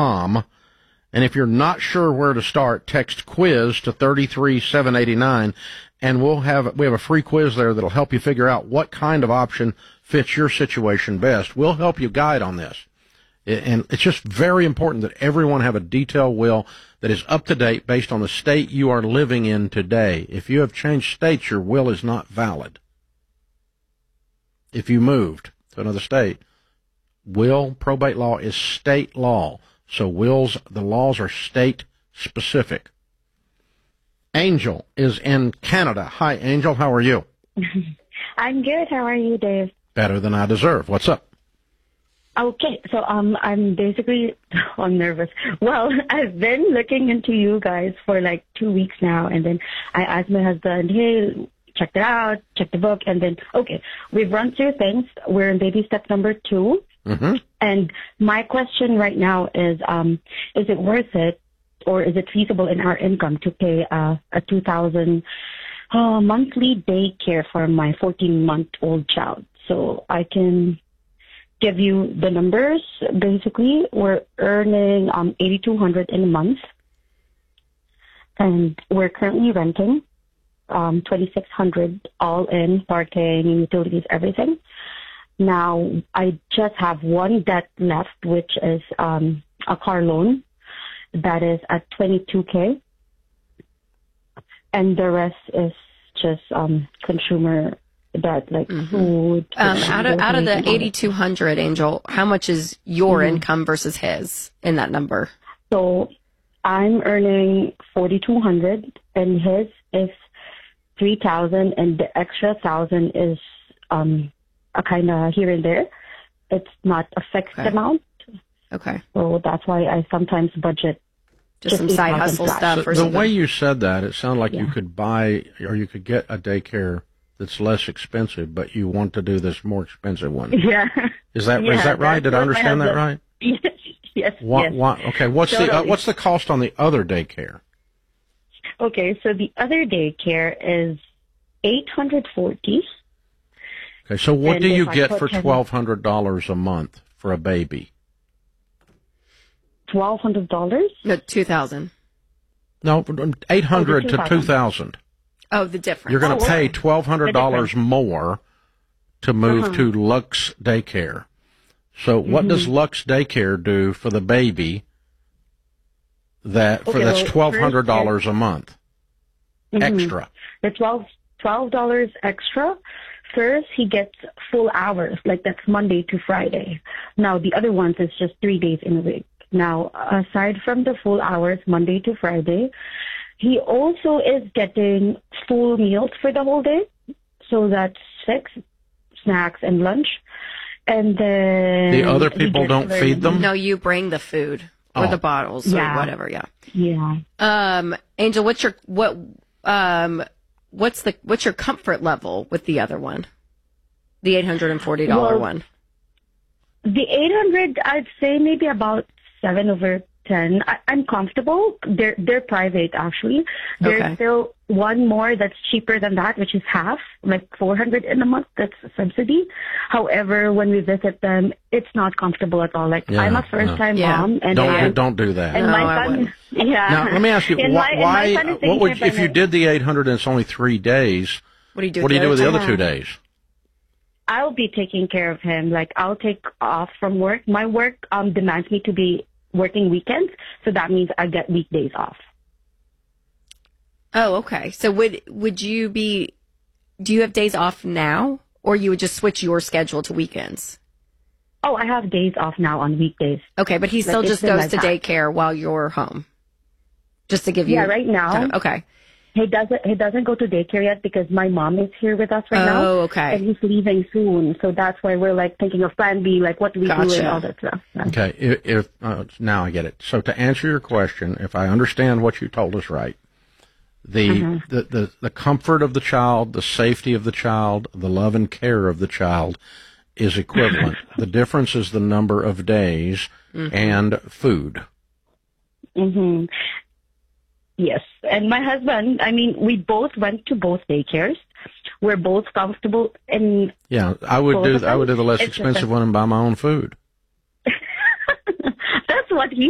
quiz.com. And if you're not sure where to start, text quiz to 33789, and we have a free quiz there that'll help you figure out what kind of option fits your situation best. We'll help you guide on this. And it's just very important that everyone have a detailed will that is up to date based on the state you are living in today. If you have changed states, your will is not valid. If you moved to another state, probate law is state law. So the laws are state specific. Angel is in Canada. Hi, Angel. How are you? I'm good. How are you, Dave? Better than I deserve. What's up? Okay, so I'm basically I'm nervous. Well, I've been looking into you guys for like 2 weeks now, and then I asked my husband, hey, check it out, check the book, and then, okay, we've run through things. We're in baby step number 2. Mm-hmm. And my question right now is it worth it, or is it feasible in our income to pay a $2,000 monthly daycare for my 14-month-old child? So I can give you the numbers. Basically, we're earning $8,200 in a month, and we're currently renting $2,600 all in, parking, utilities, everything. Now, I just have one debt left, which is a car loan that is at $22,000, and the rest is just consumer debt, like food. Out of the $8,200, Angel, how much is your income versus his in that number? So I'm earning $4,200, and his is $3,000, and the extra $1,000 is a kind of here and there. It's not a fixed amount. Okay. So that's why I sometimes budget just some side hustle stuff. So the way you said that, it sounded like you could buy or you could get a daycare that's less expensive, but you want to do this more expensive one. Yeah. Is that right? Did I understand that right? Yes. Okay. What's the cost on the other daycare? Okay, so the other daycare is $840. Okay, so what do you get for $1,200 a month for a baby? $1,200? No, $2,000. No, $800 to $2,000. Oh, the difference. You're going to pay $1,200 more to move to Lux Daycare. So what does Lux Daycare do for the baby that's $1,200 a month extra? The $12 extra. First, he gets full hours, like that's Monday to Friday. Now, the other ones is just 3 days in a week. Now, aside from the full hours, Monday to Friday, he also is getting full meals for the whole day. So that's 6 snacks and lunch. And then the other people don't feed them? No, you bring the food or the bottles or whatever, Yeah. Angel, what's your comfort level with the other one? The $840 one. The 800, I'd say maybe about 7/10. I'm comfortable. They're private, actually. There's still one more that's cheaper than that, which is half, like $400 in a month. That's a subsidy. However, when we visit them, it's not comfortable at all. Like I'm a first-time mom, and don't do that. And my son, Now let me ask you, why? What would if you did the 800 and it's only 3 days? What do you do? What do you do with the other 2 days? I'll be taking care of him. Like I'll take off from work. My work demands me to be working weekends, so that means I get weekdays off. Oh, okay. So would you be? Do you have days off now, or you would just switch your schedule to weekends? Oh, I have days off now on weekdays. Okay, but he still just goes to daycare while you're home, just to give you. Yeah, right now. Time. Okay. He doesn't go to daycare yet because my mom is here with us right now. Oh, okay. And he's leaving soon, so that's why we're like thinking of plan B, like what do we do and all that stuff. Yeah. Okay, if now I get it. So to answer your question, if I understand what you told us right, the comfort of the child, the safety of the child, the love and care of the child is equivalent. The difference is the number of days and food. Mm-hmm. Yes. And my husband, I mean, we both went to both daycares. We're both comfortable in. Yeah, I would do the less expensive one and buy my own food. That's what he